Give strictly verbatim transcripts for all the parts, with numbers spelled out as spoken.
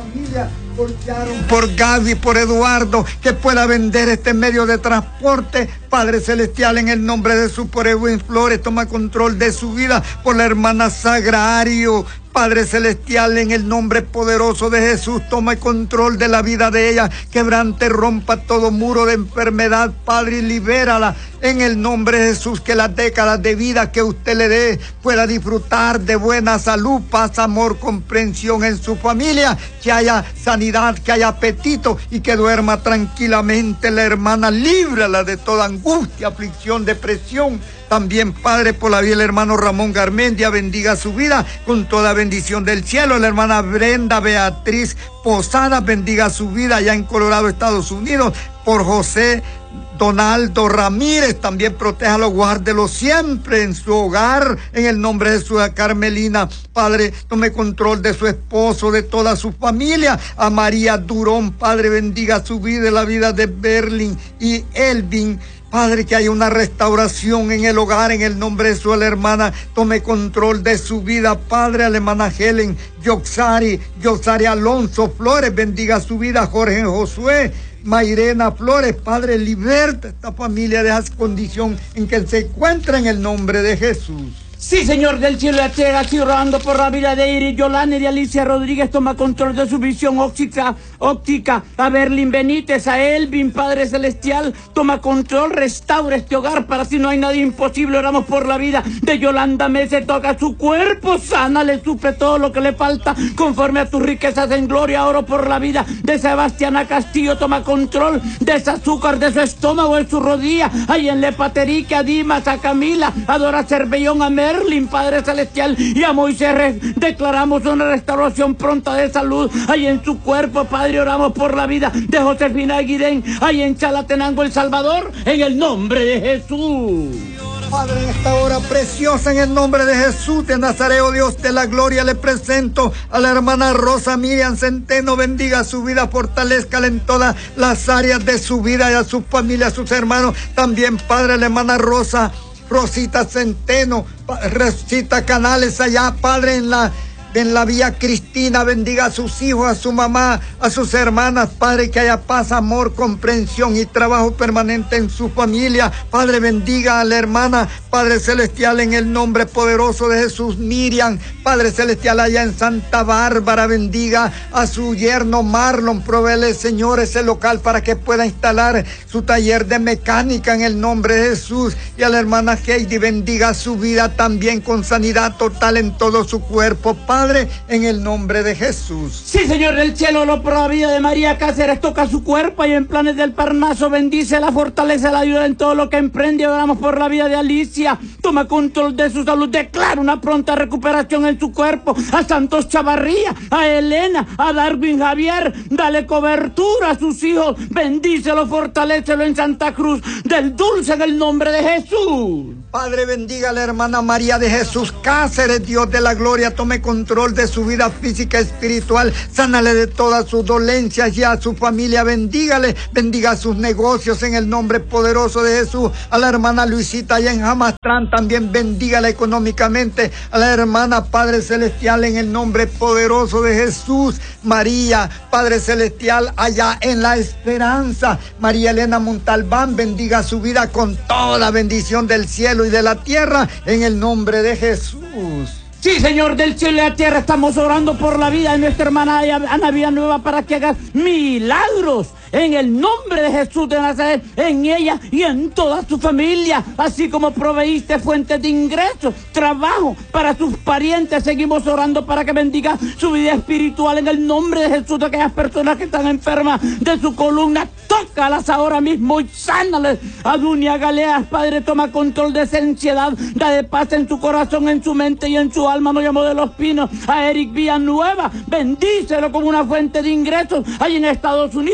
familia, por Sharon, por Gaby, por Eduardo, que pueda vender este medio de transporte. Padre Celestial, en el nombre de su por Edwin Flores, toma control de su vida, por la hermana Sagrario. Padre Celestial, en el nombre poderoso de Jesús, toma control de la vida de ella, quebrante, rompa todo muro de enfermedad, Padre, y libérala en el nombre de Jesús, que las décadas de vida que usted le dé pueda disfrutar de buena salud, paz, amor, comprensión en su familia, que haya sanidad, que haya apetito y que duerma tranquilamente la hermana, líbrala de toda angustia, aflicción, depresión. También, Padre, por la vida del hermano Ramón Garmendia, bendiga su vida con toda bendición del cielo. La hermana Brenda Beatriz Posada, bendiga su vida allá en Colorado, Estados Unidos. Por José Donaldo Ramírez, también protéjalo, guárdelo siempre en su hogar, en el nombre de Jesús. A Carmelina, Padre, tome control de su esposo, de toda su familia. A María Durón, Padre, bendiga su vida y la vida de Berlin y Elvin. Padre, que haya una restauración en el hogar, en el nombre de su la hermana, tome control de su vida, Padre. A la hermana Helen Yoxari, Yoxari Alonso Flores, bendiga su vida. Jorge Josué, Mayrena Flores, Padre, liberta a esta familia de esa condición en que se encuentra, en el nombre de Jesús. Sí, Señor del cielo y la tierra, estoy orando por la vida de Iris Yolanda y de Alicia Rodríguez. Toma control de su visión óptica, óptica. A Berlín Benítez, a Elvin, Padre Celestial, toma control, restaura este hogar, para si no hay nada imposible. Oramos por la vida de Yolanda Mese, toca su cuerpo, sana, le suple todo lo que le falta, conforme a tus riquezas en gloria. Oro por la vida de Sebastiana Castillo, toma control de ese azúcar de su estómago, en su rodilla, ahí en Lepaterique, a Dimas, a Camila, a Dora Cervellón, a Merlin, Padre Celestial, y a Moisés declaramos una restauración pronta de salud ahí en su cuerpo. Padre, oramos por la vida de Josefina Aguirén, ahí en Chalatenango, El Salvador, en el nombre de Jesús. Padre, en esta hora preciosa, en el nombre de Jesús de Nazaret, oh Dios de la gloria, le presento a la hermana Rosa Miriam Centeno. Bendiga su vida, fortalezcala en todas las áreas de su vida y a su familia, a sus hermanos. También, Padre, la hermana Rosa Rosita Centeno, Rosita Canales allá, Padre, en la en la Vía Cristina, bendiga a sus hijos, a su mamá, a sus hermanas, Padre, que haya paz, amor, comprensión y trabajo permanente en su familia. Padre, bendiga a la hermana, Padre Celestial, en el nombre poderoso de Jesús, Miriam, Padre Celestial, allá en Santa Bárbara, bendiga a su yerno Marlon, provéele, Señor, ese local para que pueda instalar su taller de mecánica en el nombre de Jesús. Y a la hermana Heidi, bendiga su vida también con sanidad total en todo su cuerpo, Padre. Padre, en el nombre de Jesús. Sí, Señor del cielo, lo por la vida de María Cáceres, toca su cuerpo y en Planes del Parnaso, bendice la fortaleza, la ayuda en todo lo que emprende. Oramos por la vida de Alicia, toma control de su salud, declara una pronta recuperación en su cuerpo. A Santos Chavarría, a Elena, a Darwin Javier, dale cobertura a sus hijos, bendícelo, fortalécelo en Santa Cruz del Dulce, en el nombre de Jesús. Padre, bendiga a la hermana María de Jesús Cáceres, Dios de la gloria, tome control de su vida física, espiritual, sánale de todas sus dolencias y a su familia, bendígale, bendiga sus negocios en el nombre poderoso de Jesús. A la hermana Luisita allá en Jamastrán, también bendígala económicamente. A la hermana, Padre Celestial, en el nombre poderoso de Jesús. María, Padre Celestial, allá en La Esperanza, María Elena Montalbán, bendiga su vida con toda la bendición del cielo y de la tierra, en el nombre de Jesús. Sí, Señor del cielo y la tierra, estamos orando por la vida de nuestra hermana Ana Villanueva, para que haga milagros en el nombre de Jesús de Nazaret, en ella y en toda su familia, así como proveíste fuentes de ingresos, trabajo para sus parientes. Seguimos orando para que bendiga su vida espiritual en el nombre de Jesús. De aquellas personas que están enfermas de su columna, tócalas ahora mismo y sánales. A Dunia Galeas, Padre, toma control de esa ansiedad, da de paz en su corazón, en su mente y en su alma. Nos llamó de los Pinos. A Eric Villanueva, bendícelo como una fuente de ingresos ahí en Estados Unidos, en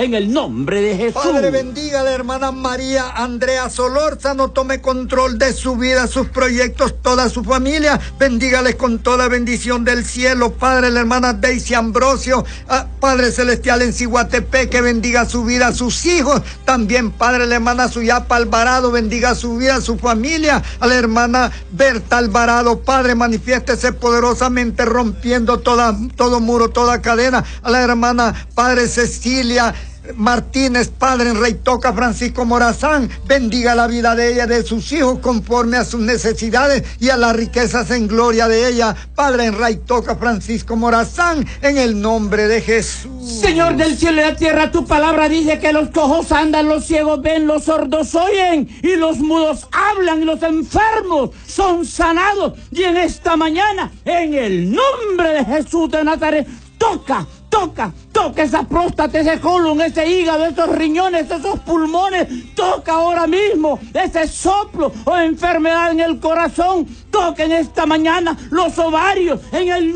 en el nombre de Jesús. Padre, bendiga a la hermana María Andrea Solórzano, tome control de su vida, sus proyectos, toda su familia, bendígales con toda bendición del cielo. Padre, la hermana Daisy Ambrosio, ah, Padre Celestial en Ciguatepec, que bendiga su vida, a sus hijos, también Padre, la hermana Suyapa Alvarado, bendiga su vida, su familia, a la hermana Berta Alvarado, Padre, manifiéstese poderosamente rompiendo toda, todo muro, toda cadena, a la hermana Padre Cecilia Martínez, Padre, en Rey Toca Francisco Morazán, bendiga la vida de ella, de sus hijos, conforme a sus necesidades y a las riquezas en gloria de ella, Padre, en Rey Toca Francisco Morazán, en el nombre de Jesús. Señor del cielo y de la tierra, tu palabra dice que los cojos andan, los ciegos ven, los sordos oyen, y los mudos hablan, y los enfermos son sanados. Y en esta mañana, en el nombre de Jesús de Nazaret, toca, toca, toca esa próstata, ese colon, ese hígado, esos riñones, esos pulmones. Toca ahora mismo ese soplo o enfermedad en el corazón. Toca en esta mañana los ovarios, en el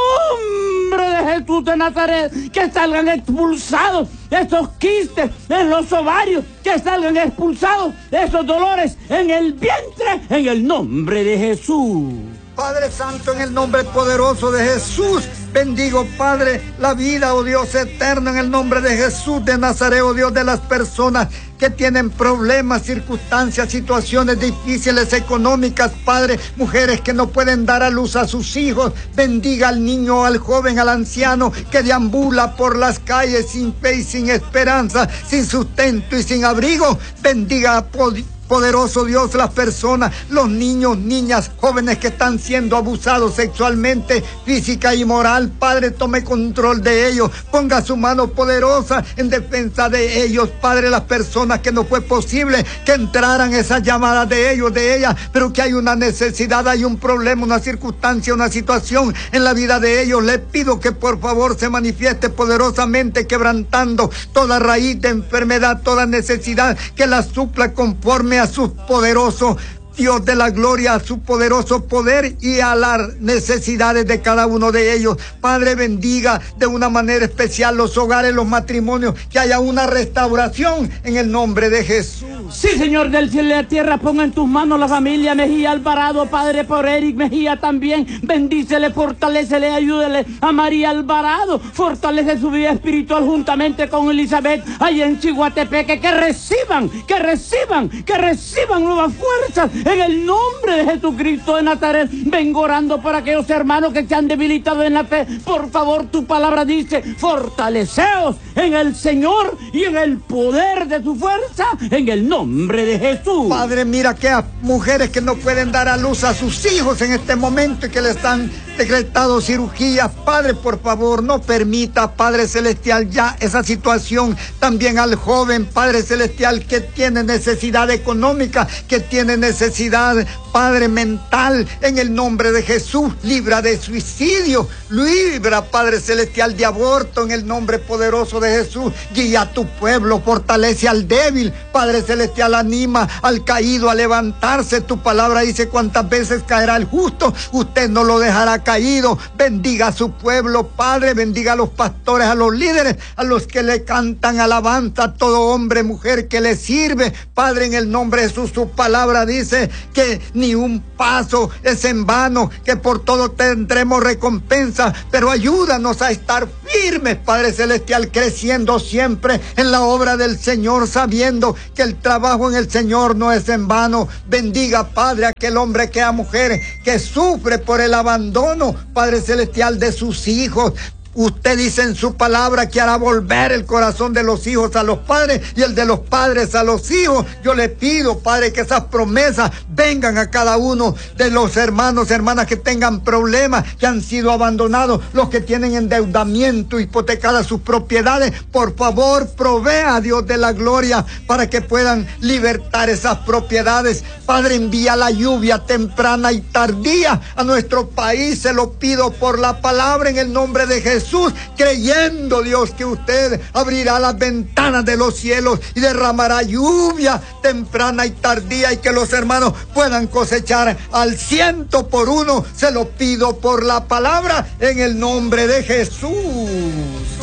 nombre de Jesús de Nazaret. Que salgan expulsados esos quistes en los ovarios, que salgan expulsados esos dolores en el vientre, en el nombre de Jesús. Padre Santo, en el nombre poderoso de Jesús, bendigo, Padre, la vida, oh Dios eterno, en el nombre de Jesús de Nazaret, oh Dios, de las personas que tienen problemas, circunstancias, situaciones difíciles económicas, Padre, mujeres que no pueden dar a luz a sus hijos. Bendiga al niño, al joven, al anciano que deambula por las calles sin fe y sin esperanza, sin sustento y sin abrigo. Bendiga, poderoso Dios, las personas, los niños, niñas, jóvenes que están siendo abusados sexualmente, física y moral. Padre, tome control de ellos, ponga su mano poderosa en defensa de ellos. Padre, las personas que no fue posible que entraran esas llamadas de ellos, de ellas, pero que hay una necesidad, hay un problema, una circunstancia, una situación en la vida de ellos. Le pido que por favor se manifieste poderosamente, quebrantando toda raíz de enfermedad, toda necesidad, que la supla conforme a su poderoso Dios de la gloria, a su poderoso poder y a las necesidades de cada uno de ellos. Padre, bendiga de una manera especial los hogares, los matrimonios, que haya una restauración en el nombre de Jesús. Sí, Señor del cielo y la tierra, ponga en tus manos la familia Mejía Alvarado, Padre, por Eric Mejía también. Bendícele, fortalécele, ayúdele a María Alvarado, fortalece su vida espiritual juntamente con Elizabeth, ahí en Ciguatepec, que reciban, que reciban, que reciban nuevas fuerzas. En el nombre de Jesucristo de Nazaret, vengo orando por aquellos hermanos que se han debilitado en la fe. Por favor, tu palabra dice, fortaleceos en el Señor y en el poder de su fuerza, en el nombre de Jesús. Padre, mira que a mujeres que no pueden dar a luz a sus hijos en este momento y que le están decretado cirugía, Padre, por favor, no permita, Padre Celestial, ya esa situación. También al joven, Padre Celestial, que tiene necesidad económica, que tiene necesidad, Padre, mental, en el nombre de Jesús, libra de suicidio, libra, Padre Celestial, de aborto, en el nombre poderoso de Jesús. Guía a tu pueblo, fortalece al débil, Padre Celestial, anima al caído a levantarse. Tu palabra dice, cuántas veces caerá el justo, usted no lo dejará caído. Bendiga a su pueblo, Padre, bendiga a los pastores, a los líderes, a los que le cantan alabanza, a todo hombre, mujer que le sirve, Padre, en el nombre de Jesús. Su palabra dice que ni un paso es en vano, que por todo tendremos recompensa, pero ayúdanos a estar firmes, Padre Celestial, creciendo siempre en la obra del Señor, sabiendo que el trabajo en el Señor no es en vano. Bendiga, Padre, a aquel hombre que a mujer que sufre por el abandono, Padre Celestial, de sus hijos. Usted dice en su palabra que hará volver el corazón de los hijos a los padres y el de los padres a los hijos. Yo le pido, Padre, que esas promesas vengan a cada uno de los hermanos, hermanas que tengan problemas, que han sido abandonados, los que tienen endeudamiento, hipotecadas sus propiedades. Por favor, provea a Dios de la gloria para que puedan libertar esas propiedades. Padre, envía la lluvia temprana y tardía a nuestro país. Se lo pido por la palabra en el nombre de Jesús. Jesús, creyendo, Dios, que usted abrirá las ventanas de los cielos y derramará lluvia temprana y tardía, y que los hermanos puedan cosechar al ciento por uno. Se lo pido por la palabra en el nombre de Jesús.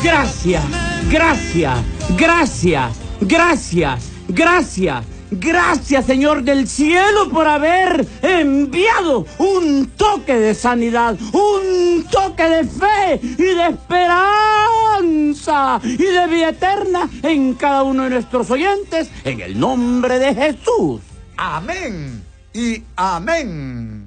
Gracias, gracias, gracias, gracias, gracias. Gracias, Señor del cielo, por haber enviado un toque de sanidad, un toque de fe y de esperanza y de vida eterna en cada uno de nuestros oyentes, en el nombre de Jesús. Amén y amén.